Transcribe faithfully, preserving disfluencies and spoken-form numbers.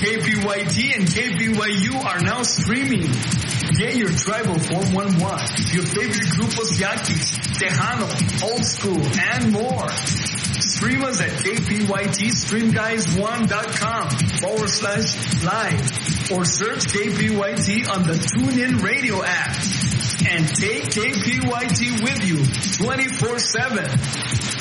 K P Y T and K P Y U are now streaming. Get your tribal four one one, your favorite grupos Yaquis, Tejano, Old School, and more. Stream us at kpytstreamguys1.com forward slash live or search K P Y T on the TuneIn Radio app. And take K P Y T with you twenty-four seven.